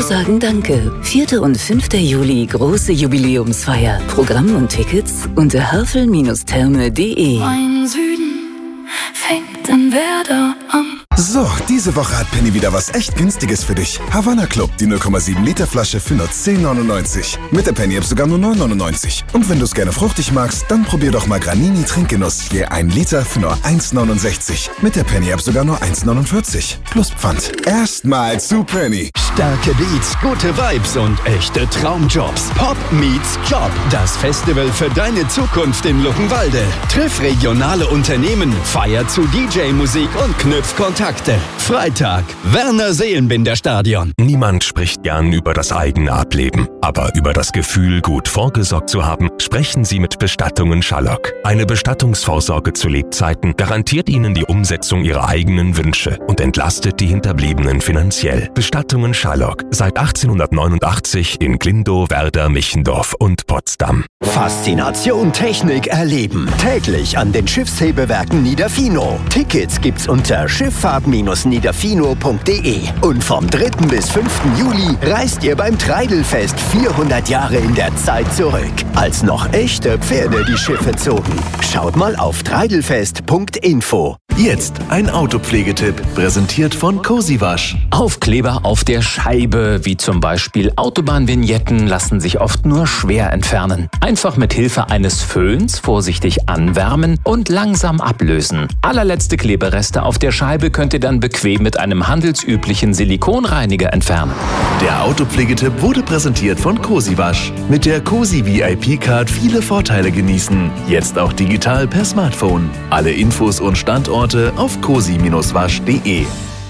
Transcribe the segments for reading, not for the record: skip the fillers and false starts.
sagen Danke. 4. und 5. Juli, große Jubiläumsfeier. Programm und Tickets unter havel-therme.de. Mein Süden fängt in Werder an. So, diese Woche hat Penny wieder was echt Günstiges für dich. Havanna Club, die 0,7 Liter Flasche für nur 10,99. Mit der Penny-App sogar nur 9,99. Und wenn du es gerne fruchtig magst, dann probier doch mal Granini Trinkgenuss. Je 1 Liter für nur 1,69. Mit der Penny-App sogar nur 1,49. Plus Pfand. Erstmal zu Penny. Starke Beats, gute Vibes und echte Traumjobs. Pop meets Job. Das Festival für deine Zukunft in Luckenwalde. Triff regionale Unternehmen, feier zu DJ-Musik und knüpf Kontakte. Freitag, Werner Seelenbinder Stadion. Niemand spricht gern über das eigene Ableben. Aber über das Gefühl, gut vorgesorgt zu haben, sprechen Sie mit Bestattungen Schallock. Eine Bestattungsvorsorge zu Lebzeiten garantiert Ihnen die Umsetzung Ihrer eigenen Wünsche und entlastet die Hinterbliebenen finanziell. Bestattungen Schallock. Seit 1889 in Glindow, Werder, Michendorf und Potsdam. Faszination Technik erleben. Täglich an den Schiffshebewerken Niederfino. Tickets gibt's unter schifffahrt-niederfino.de. Und vom 3. bis 5. Juli reist ihr beim Treidelfest 400 Jahre in der Zeit zurück. Als noch echte Pferde die Schiffe zogen. Schaut mal auf treidelfest.info. Jetzt ein Autopflegetipp, präsentiert von Cozy Wasch. Aufkleber auf der Scheibe, wie zum Beispiel Autobahnvignetten, lassen sich oft nur schwer entfernen. Einfach mit Hilfe eines Föhns vorsichtig anwärmen und langsam ablösen. Allerletzte Klebereste auf der Scheibe könnt ihr dann bequem mit einem handelsüblichen Silikonreiniger entfernen. Der Autopflegetipp wurde präsentiert von Cozy Wasch. Mit der Cozy VIP-Card viele Vorteile genießen. Jetzt auch digital per Smartphone. Alle Infos und Standorte auf cozy-wasch.de.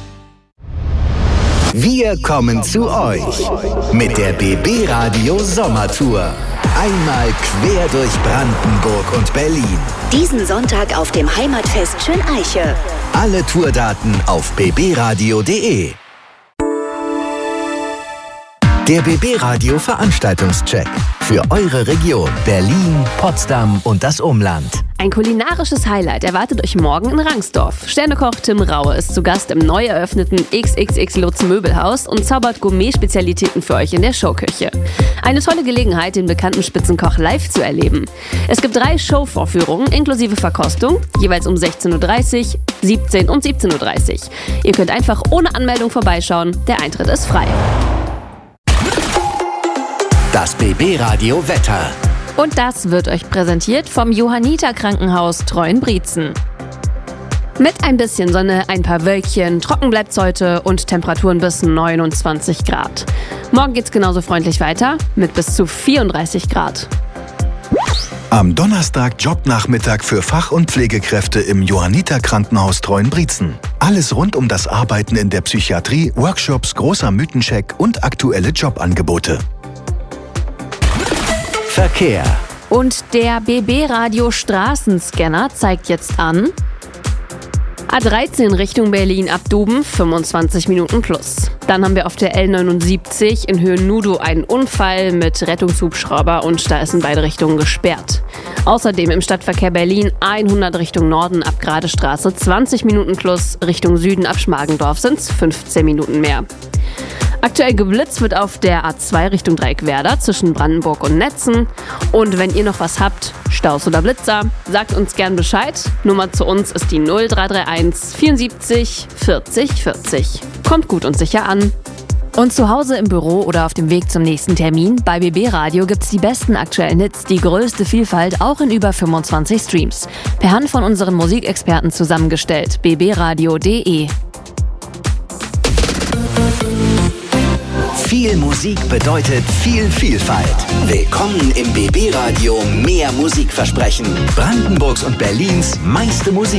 Wir kommen zu euch mit der BB Radio Sommertour. Einmal quer durch Brandenburg und Berlin. Diesen Sonntag auf dem Heimatfest Schöneiche. Alle Tourdaten auf bbradio.de. Der BB Radio Veranstaltungscheck für eure Region Berlin, Potsdam und das Umland. Ein kulinarisches Highlight erwartet euch morgen in Rangsdorf. Sternekoch Tim Raue ist zu Gast im neu eröffneten XXX Lutz Möbelhaus und zaubert Gourmet-Spezialitäten für euch in der Showküche. Eine tolle Gelegenheit, den bekannten Spitzenkoch live zu erleben. Es gibt 3 Showvorführungen inklusive Verkostung, jeweils um 16:30 Uhr, 17 und 17:30 Uhr. Ihr könnt einfach ohne Anmeldung vorbeischauen, der Eintritt ist frei. Das BB Radio Wetter. Und das wird euch präsentiert vom Johanniter Krankenhaus Treuenbrietzen. Mit ein bisschen Sonne, ein paar Wölkchen, trocken bleibt's heute und Temperaturen bis 29 Grad. Morgen geht's genauso freundlich weiter mit bis zu 34 Grad. Am Donnerstag Jobnachmittag für Fach- und Pflegekräfte im Johanniter Krankenhaus Treuenbrietzen. Alles rund um das Arbeiten in der Psychiatrie, Workshops, großer Mythencheck und aktuelle Jobangebote. Verkehr. Und der BB Radio Straßenscanner zeigt jetzt an: A13 Richtung Berlin ab Duben 25 Minuten plus. Dann haben wir auf der L79 in Höhe Nudo einen Unfall mit Rettungshubschrauber und da ist in beide Richtungen gesperrt. Außerdem im Stadtverkehr Berlin 100 Richtung Norden ab Gradestraße 20 Minuten plus, Richtung Süden ab Schmargendorf sind es 15 Minuten mehr. Aktuell geblitzt wird auf der A2 Richtung Dreieckwerder zwischen Brandenburg und Netzen. Und wenn ihr noch was habt, Staus oder Blitzer, sagt uns gern Bescheid. Nummer zu uns ist die 0331 74 40 40. Kommt gut und sicher an. Und zu Hause im Büro oder auf dem Weg zum nächsten Termin, bei BB Radio gibt's die besten aktuellen Hits, die größte Vielfalt, auch in über 25 Streams. Per Hand von unseren Musikexperten zusammengestellt. bbradio.de. Viel Musik bedeutet viel Vielfalt. Willkommen im BB Radio Mehr Musikversprechen. Brandenburgs und Berlins meiste Musik.